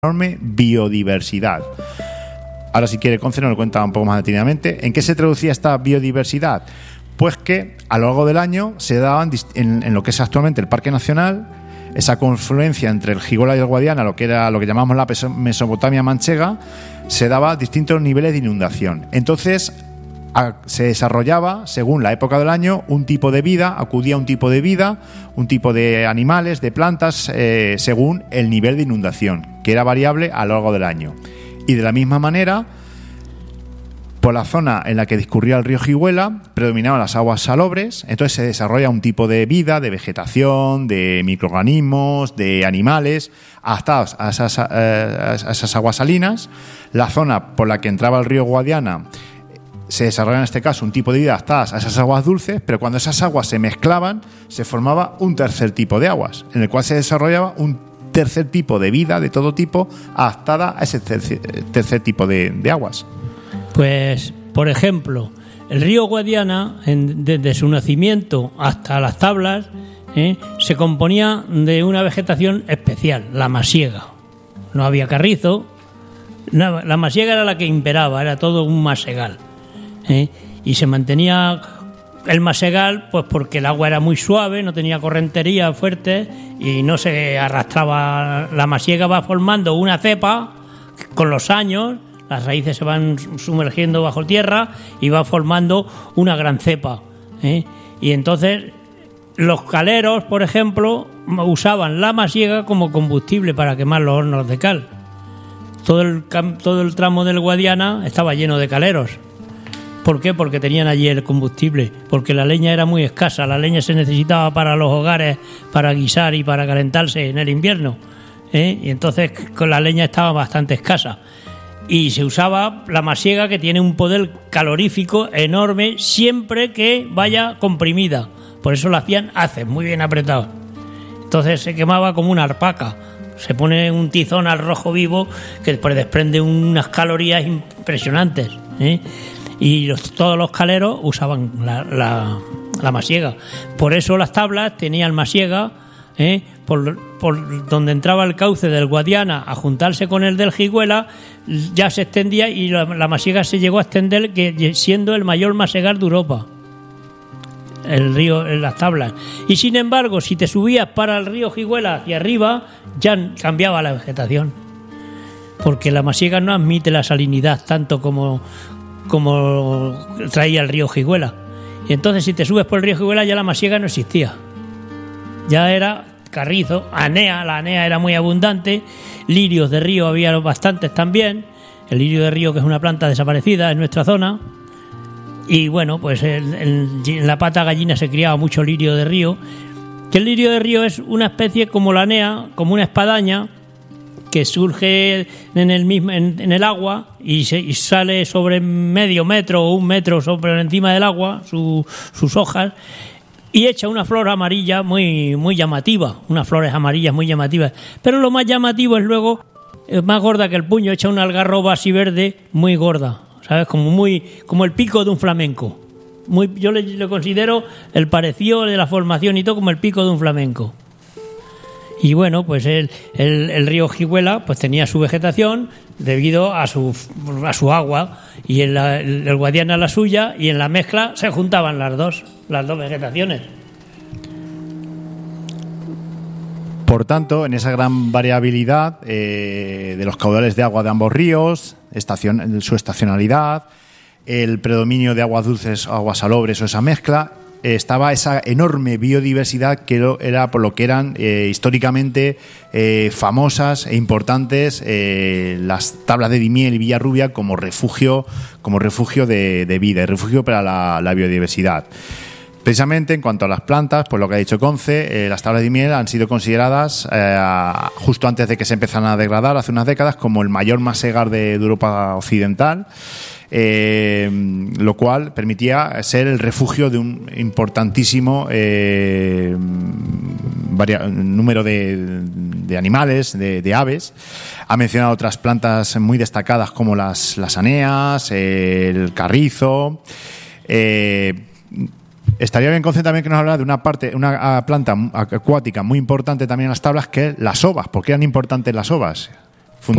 enorme biodiversidad. Ahora, si quiere, Conce nos lo cuenta un poco más detenidamente. ¿En qué se traducía esta biodiversidad? Pues que a lo largo del año se daban en lo que es actualmente el Parque Nacional, esa confluencia entre el Giguela y el Guadiana, lo que llamamos la Mesopotamia manchega, se daba distintos niveles de inundación. Entonces se desarrollaba, según la época del año, un tipo de vida, acudía un tipo de vida, un tipo de animales, de plantas, según el nivel de inundación, que era variable a lo largo del año. Y de la misma manera, por la zona en la que discurría el río Giguela, predominaban las aguas salobres, entonces se desarrolla un tipo de vida, de vegetación, de microorganismos, de animales, adaptados a esas aguas salinas. La zona por la que entraba el río Guadiana se desarrolla en este caso un tipo de vida adaptadas a esas aguas dulces, pero cuando esas aguas se mezclaban, se formaba un tercer tipo de aguas, en el cual se desarrollaba un tercer tipo de vida de todo tipo adaptada a ese tercer tipo de aguas. Pues, por ejemplo, el río Guadiana, desde su nacimiento hasta las tablas, se componía de una vegetación especial, la masiega. No había carrizo, la masiega era la que imperaba, era todo un masegal. Y se mantenía el masegal pues porque el agua era muy suave, no tenía correntería fuerte y no se arrastraba. La masiega va formando una cepa con los años, las raíces se van sumergiendo bajo tierra y va formando una gran cepa, y entonces los caleros, por ejemplo, usaban la masiega como combustible para quemar los hornos de cal. Todo el tramo del Guadiana estaba lleno de caleros. ¿Por qué? Porque tenían allí el combustible, porque la leña era muy escasa, la leña se necesitaba para los hogares, para guisar y para calentarse en el invierno, y entonces con la leña estaba bastante escasa. Y se usaba la masiega, que tiene un poder calorífico enorme siempre que vaya comprimida. Por eso la hacían haces, muy bien apretados. Entonces se quemaba como una alpaca. Se pone un tizón al rojo vivo que después desprende unas calorías impresionantes, y todos los caleros usaban la masiega. Por eso las tablas tenían masiega, por donde entraba el cauce del Guadiana a juntarse con el del Giguela, ya se extendía y la masiega se llegó a extender, siendo el mayor masegar de Europa, el río, en las tablas. Y sin embargo, si te subías para el río Giguela hacia arriba, ya cambiaba la vegetación, porque la masiega no admite la salinidad tanto como traía el río Giguela. Y entonces, si te subes por el río Giguela, ya la masiega no existía, ya era carrizo, anea. La anea era muy abundante, lirios de río había bastantes también. El lirio de río, que es una planta desaparecida en nuestra zona. Y bueno, pues en la Pata Gallina se criaba mucho lirio de río, que el lirio de río es una especie como la anea, como una espadaña que surge en el agua y sale sobre medio metro o un metro sobre encima del agua, sus hojas, y echa una flor amarilla muy, muy llamativa, unas flores amarillas muy llamativas. Pero lo más llamativo es luego, más gorda que el puño, echa una algarroba así verde muy gorda, ¿sabes? Como el pico de un flamenco. Yo le considero el parecido de la formación y todo como el pico de un flamenco. Y bueno, pues el río Giguela pues tenía su vegetación debido a su agua, y el Guadiana la suya, y en la mezcla se juntaban las dos vegetaciones. Por tanto, en esa gran variabilidad de los caudales de agua de ambos ríos, su estacionalidad, el predominio de aguas dulces o aguas salobres o esa mezcla, estaba esa enorme biodiversidad que era por lo que eran históricamente famosas e importantes las tablas de Dimiel y Villarrubia como refugio de vida y refugio para la biodiversidad. Precisamente en cuanto a las plantas, pues lo que ha dicho Conce, las tablas de Dimiel han sido consideradas justo antes de que se empezaran a degradar hace unas décadas como el mayor masegar de Europa occidental. Lo cual permitía ser el refugio de un importantísimo número de animales, de aves. Ha mencionado otras plantas muy destacadas como las aneas, el carrizo. Estaría bien, Conce, también que nos hablara de una planta acuática muy importante también en las tablas, que es las ovas. ¿Por qué eran importantes las ovas?